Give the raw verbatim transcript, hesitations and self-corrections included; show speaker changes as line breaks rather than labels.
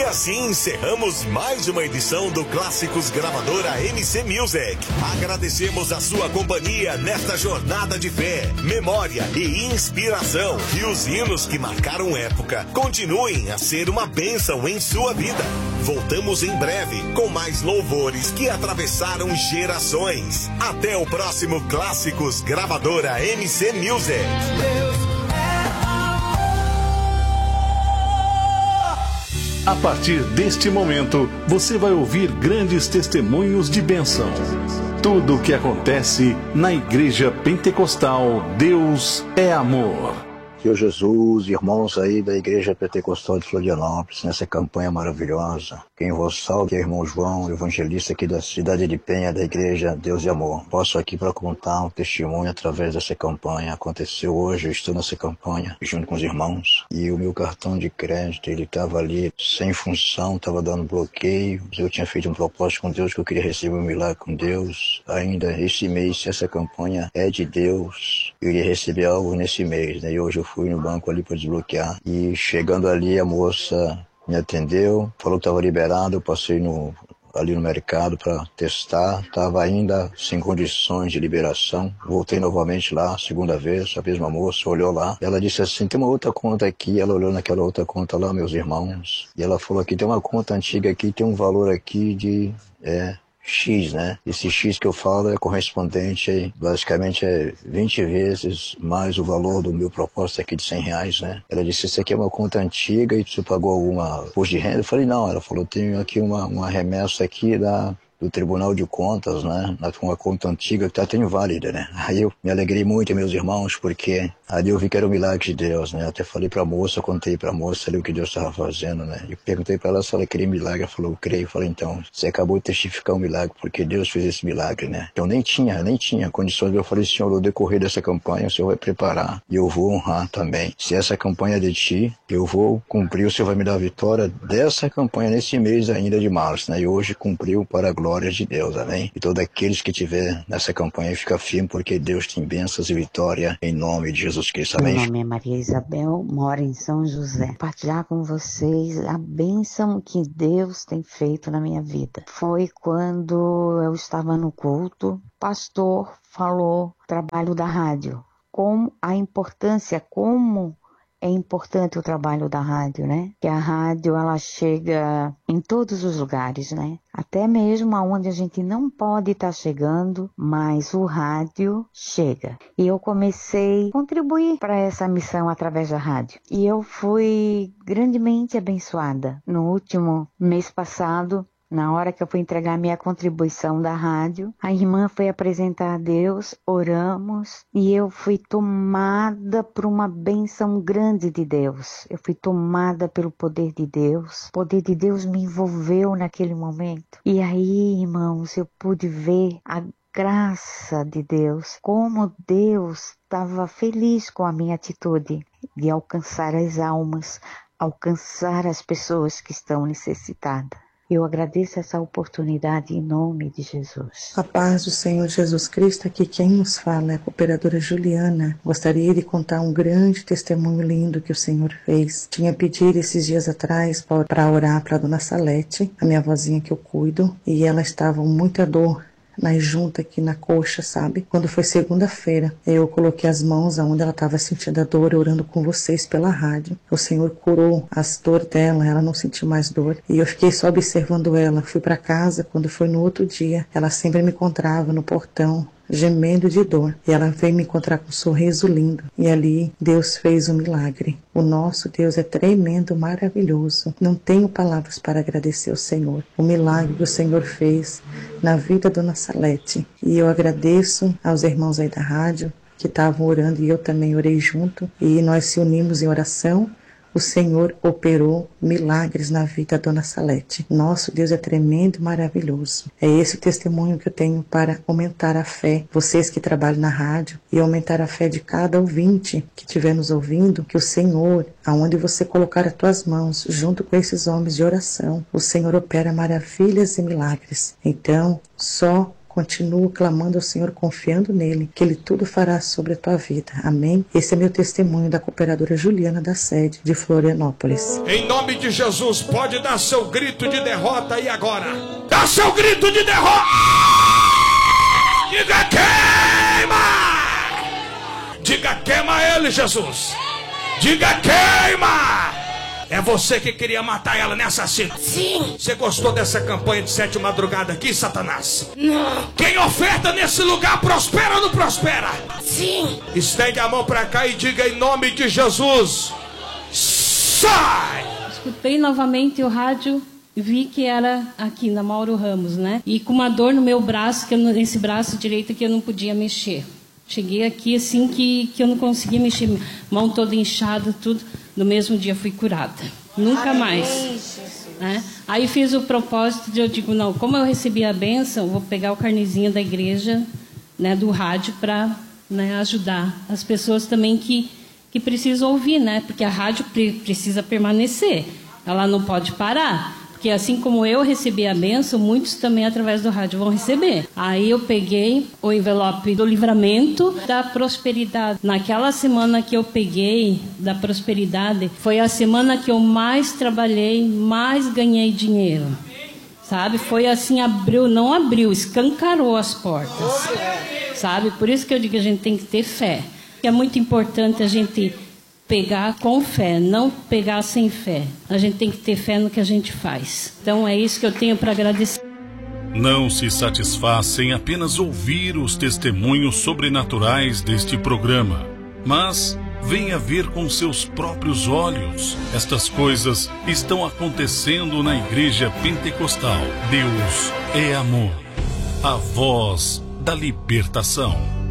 E assim encerramos mais uma edição do Clássicos Gravadora M C Music. Agradecemos a sua companhia nesta jornada de fé, memória e inspiração. E os hinos que marcaram época continuem a ser uma bênção em sua vida. Voltamos em breve com mais louvores que atravessaram gerações. Até o próximo Clássicos Gravadora M C Music.
A partir deste momento, você vai ouvir grandes testemunhos de bênção. Tudo o que acontece na Igreja Pentecostal Deus é Amor.
Senhor Jesus, irmãos aí da Igreja Pentecostal de Florianópolis, nessa campanha maravilhosa. Quem vos salve é o irmão João, evangelista aqui da cidade de Penha, da Igreja Deus e Amor. Posso aqui para contar um testemunho através dessa campanha. Aconteceu hoje, eu estou nessa campanha, junto com os irmãos, e o meu cartão de crédito, ele estava ali sem função, estava dando bloqueio. Eu tinha feito um propósito com Deus que eu queria receber um milagre com Deus. Ainda esse mês, se essa campanha é de Deus, eu iria receber algo nesse mês, né? E hoje eu fui no banco ali para desbloquear, e chegando ali a moça me atendeu, falou que estava liberado. Eu passei no, ali no mercado para testar, estava ainda sem condições de liberação. Voltei novamente lá, segunda vez, a mesma moça olhou lá, ela disse assim: tem uma outra conta aqui. Ela olhou naquela outra conta lá, meus irmãos, e ela falou aqui: tem uma conta antiga aqui, tem um valor aqui de... é X, né? Esse X que eu falo é correspondente, basicamente é vinte vezes mais o valor do meu propósito aqui de cem reais, né? Ela disse: isso aqui é uma conta antiga e você pagou alguma imposto de renda? Eu falei: não. Ela falou: tenho aqui uma, uma remessa aqui da... do Tribunal de Contas, né? Uma conta antiga que está até inválida, né? Aí eu me alegrei muito, meus irmãos, porque ali eu vi que era o milagre de Deus, né? Até falei para a moça, contei para a moça ali o que Deus estava fazendo, né? E perguntei para ela se ela queria milagre. Ela falou: eu creio. Eu falei: então, você acabou de testificar um milagre, porque Deus fez esse milagre, né? Eu nem tinha, nem tinha condições. Eu falei: Senhor, no decorrer dessa campanha, o Senhor vai preparar e eu vou honrar também. Se essa campanha é de Ti, eu vou cumprir, o Senhor vai me dar a vitória dessa campanha nesse mês ainda de março, né? E hoje cumpriu para a glória de Deus, amém? E todos aqueles que estiver nessa campanha, fica firme, porque Deus tem bênçãos e vitória em nome de Jesus Cristo, amém?
Meu nome é Maria Isabel, moro em São José. Compartilhar com vocês a bênção que Deus tem feito na minha vida. Foi quando eu estava no culto, o pastor falou do trabalho da rádio, como a importância, como é importante o trabalho da rádio, né? Que a rádio, ela chega em todos os lugares, né? Até mesmo aonde a gente não pode estar chegando, mas o rádio chega. E eu comecei a contribuir para essa missão através da rádio. E eu fui grandemente abençoada. No último mês passado, na hora que eu fui entregar minha contribuição da rádio, a irmã foi apresentar a Deus, oramos, e eu fui tomada por uma bênção grande de Deus. Eu fui tomada pelo poder de Deus. O poder de Deus me envolveu naquele momento. E aí, irmãos, eu pude ver a graça de Deus, como Deus estava feliz com a minha atitude de alcançar as almas, alcançar as pessoas que estão necessitadas. Eu agradeço essa oportunidade em nome de Jesus.
A paz do Senhor Jesus Cristo, aqui quem nos fala é a cooperadora Juliana. Gostaria de contar um grande testemunho lindo que o Senhor fez. Tinha pedido esses dias atrás para orar para a dona Salete, a minha vozinha que eu cuido, e ela estava com muita dor na junta aqui na coxa, sabe? Quando foi segunda-feira, eu coloquei as mãos aonde ela estava sentindo a dor, orando com vocês pela rádio. O Senhor curou as dores dela, ela não sentiu mais dor. E eu fiquei só observando ela. Fui para casa, quando foi no outro dia, ela sempre me encontrava no portão, gemendo de dor. E ela veio me encontrar com um sorriso lindo. E ali Deus fez um milagre. O nosso Deus é tremendo, maravilhoso. Não tenho palavras para agradecer ao Senhor. O milagre que o Senhor fez na vida da dona Salete. E eu agradeço aos irmãos aí da rádio que estavam orando, e eu também orei junto. E nós se unimos em oração. O Senhor operou milagres na vida da dona Salete. Nosso Deus é tremendo e maravilhoso. É esse o testemunho que eu tenho para aumentar a fé. Vocês que trabalham na rádio, e aumentar a fé de cada ouvinte que estiver nos ouvindo, que o Senhor, aonde você colocar as tuas mãos, junto com esses homens de oração, o Senhor opera maravilhas e milagres. Então, só Continuo clamando ao Senhor, confiando nele, que ele tudo fará sobre a tua vida. Amém? Esse é meu testemunho da cooperadora Juliana da sede de Florianópolis.
Em nome de Jesus, pode dar seu grito de derrota aí agora. Dá seu grito de derrota. Diga queima. Diga queima ele, Jesus. Diga queima. É você que queria matar ela, né, assassino?
Sim.
Você gostou dessa campanha de sete madrugada aqui, Satanás?
Não.
Quem oferta nesse lugar prospera ou não prospera?
Sim.
Estende a mão pra cá e diga em nome de Jesus: sai!
Escutei novamente o rádio e vi que era aqui na Mauro Ramos, né? E com uma dor no meu braço, que eu, nesse braço direito que eu não podia mexer. Cheguei aqui assim que, que eu não conseguia mexer, mão toda inchada, tudo. No mesmo dia fui curada. Nunca mais. Né? Aí fiz o propósito de, eu digo, não, como eu recebi a bênção, vou pegar o carnezinho da igreja, né, do rádio, para, né, ajudar as pessoas também que, que precisam ouvir, né? Porque a rádio pre- precisa permanecer. Ela não pode parar. Porque assim como eu recebi a bênção, muitos também através do rádio vão receber. Aí eu peguei o envelope do livramento da prosperidade. Naquela semana que eu peguei da prosperidade, foi a semana que eu mais trabalhei, mais ganhei dinheiro. Sabe? Foi assim, abriu, não abriu, escancarou as portas. Sabe? Por isso que eu digo que a gente tem que ter fé. É muito importante a gente pegar com fé, não pegar sem fé. A gente tem que ter fé no que a gente faz. Então é isso que eu tenho para agradecer.
Não se satisfaz em apenas ouvir os testemunhos sobrenaturais deste programa, mas venha ver com seus próprios olhos. Estas coisas estão acontecendo na Igreja Pentecostal. Deus é amor, a voz da libertação.